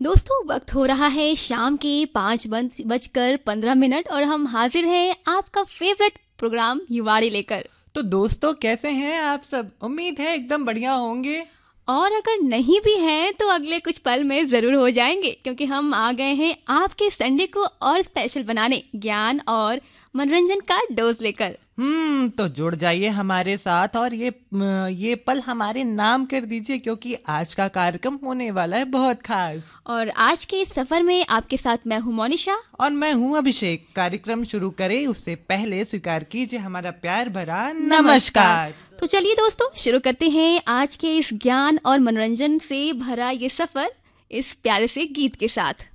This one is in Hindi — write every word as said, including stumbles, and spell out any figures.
दोस्तों वक्त हो रहा है शाम के पाँच बज बजकर पंद्रह मिनट और हम हाजिर हैं आपका फेवरेट प्रोग्राम युवाड़ी लेकर। तो दोस्तों कैसे हैं आप सब? उम्मीद है एकदम बढ़िया होंगे। और अगर नहीं भी हैं तो अगले कुछ पल में जरूर हो जाएंगे, क्योंकि हम आ गए हैं आपके संडे को और स्पेशल बनाने, ज्ञान और मनोरंजन का डोज लेकर। हम्म तो जुड़ जाइए हमारे साथ और ये ये पल हमारे नाम कर दीजिए, क्योंकि आज का कार्यक्रम होने वाला है बहुत खास। और आज के इस सफर में आपके साथ मैं हूँ मोनिशा और मैं हूँ अभिषेक। कार्यक्रम शुरू करें उससे पहले स्वीकार कीजिए हमारा प्यार भरा नमस्कार। तो चलिए दोस्तों शुरू करते हैं आज के इस ज्ञान और मनोरंजन से भरा ये सफर इस प्यारे से गीत के साथ।